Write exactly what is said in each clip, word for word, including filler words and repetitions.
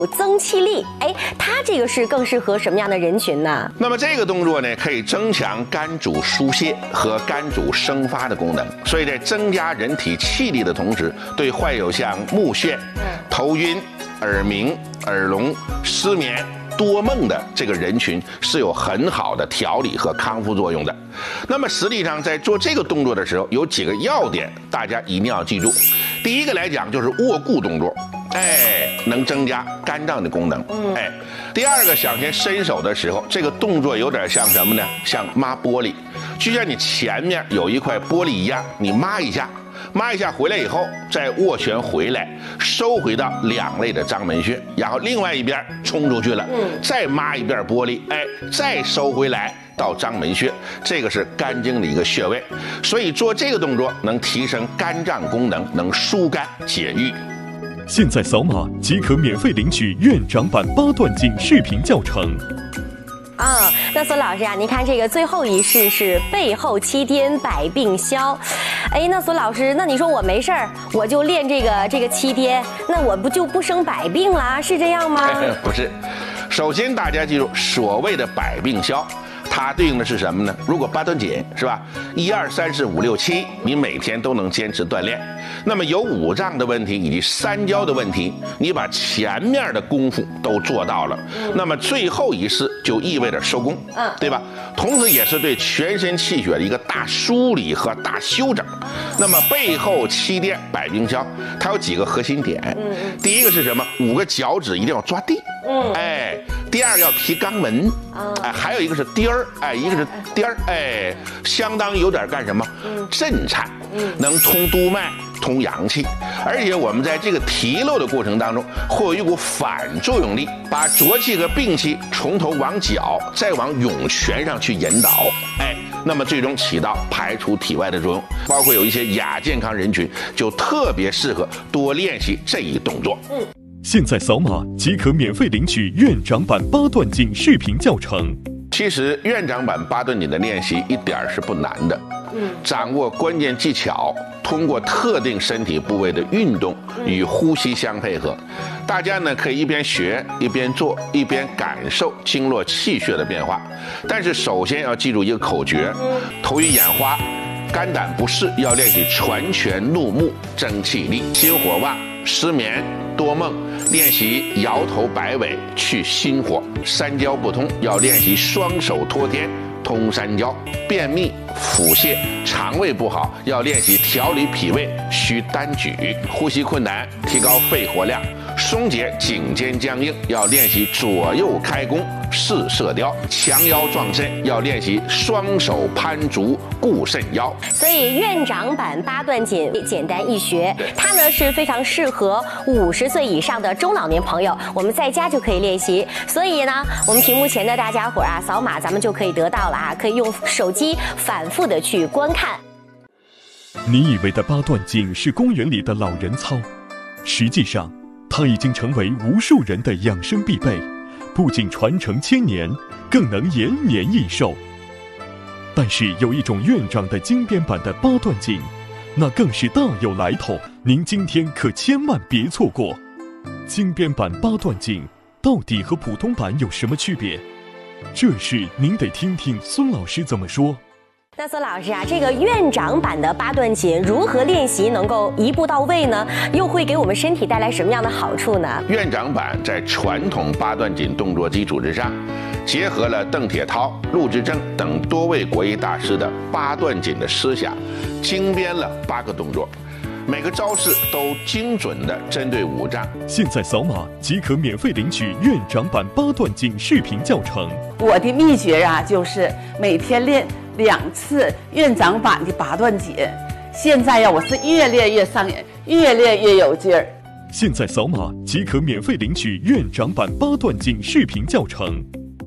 增气力，哎，它这个是更适合什么样的人群呢？ 那么这个动作呢，可以增强肝主疏泄和肝主生发的功能，所以在增加人体气力的同时，对患有像目眩、头晕、耳鸣、耳聋、失眠、多梦的这个人群是有很好的调理和康复作用的。那么实际上在做这个动作的时候，有几个要点，大家一定要记住。第一个来讲就是卧固动作。哎，能增加肝脏的功能。哎，第二个想先伸手的时候，这个动作有点像什么呢？像抹玻璃，就像你前面有一块玻璃一样，你抹一下，抹一下回来以后，再斡旋回来，收回到两肋的章门穴，然后另外一边冲出去了，再抹一遍玻璃，哎，再收回来。到章门穴，这个是肝经的一个穴位，所以做这个动作能提升肝脏功能，能疏肝解郁。 现在扫码即可免费领取院长版八段锦视频教程。 啊，那孙老师啊，您看这个最后一式是背后七颠百病消。哎，那孙老师，那你说我没事儿，我就练这个这个七颠，那我不就不生百病啦？是这样吗？ 不是，首先大家记住，所谓的百病消。它对应的是什么呢？如果八段锦是吧，一二三四五六七，你每天都能坚持锻炼，那么有五脏的问题以及三焦的问题，你把前面的功夫都做到了，嗯、那么最后一式就意味着收工，嗯，对吧？同时也是对全身气血的一个大梳理和大修整。那么背后七颠百病消，它有几个核心点。嗯，第一个是什么？五个脚趾一定要抓地。嗯，哎，第二个要提肛门。啊，哎，还有一个是颠儿，哎，一个是颠儿，哎，相当于有点干什么？嗯，震颤，嗯，能通督脉。通阳气，而且我们在这个提漏的过程当中，会有一股反作用力，把浊气和病气从头往脚，再往涌泉上去引导，哎，那么最终起到排除体外的作用。包括有一些亚健康人群，就特别适合多练习这一动作。嗯， 现在扫码即可免费领取院长版八段锦视频教程。 其实院长版八段锦的练习一点是不难的。嗯，掌握关键技巧，通过特定身体部位的运动与呼吸相配合，大家呢可以一边学一边做，一边感受经络气血的变化。但是首先要记住一个口诀：头晕眼花、肝胆不适要练习传拳怒目增气力；心火旺、失眠、多梦练习摇头摆尾去心火；三焦不通要练习双手托天通三焦；便秘、腹泻、肠胃不好要练习调理脾胃需单举；呼吸困难提高肺活量；松解颈肩僵硬要练习左右开弓试射雕；强腰壮肾要练习双手攀足固肾腰。 所以院长版八段锦简单易学，它呢是非常适合五十岁以上的中老年朋友，我们在家就可以练习。所以呢，我们屏幕前的大家伙啊，扫码咱们就可以得到了啊，可以用手机反复的去观看。 你以为的八段锦是公园里的老人操，实际上它已经成为无数人的养生必备，不仅传承千年，更能延年益寿。但是有一种院长的精编版的八段锦，那更是大有来头，您今天可千万别错过。精编版八段锦到底和普通版有什么区别？这事您得听听孙老师怎么说。 那孙老师啊，这个院长版的八段锦如何练习能够一步到位呢？又会给我们身体带来什么样的好处呢？ 院长版在传统八段锦动作基础之上，结合了邓铁涛、陆之正等多位国医大师的八段锦的思想，精编了八个动作，每个招式都精准地针对五脏。 现在扫码即可免费领取院长版八段锦视频教程。 我的秘诀啊，就是每天练两次院长版的八段锦。现在呀，我是越练越上瘾，越练越有劲儿。 现在扫码即可免费领取院长版八段锦视频教程。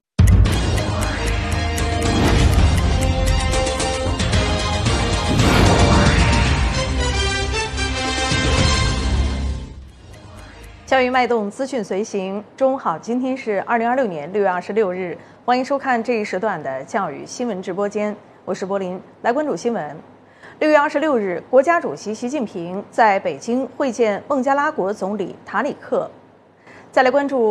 教育脉动，资讯随行。中午好，今天是二零二六年六月二十六日，欢迎收看这一时段的教育新闻直播间，我是柏林，来关注新闻。六月二十六日，国家主席习近平在北京会见孟加拉国总理塔里克。再来关注。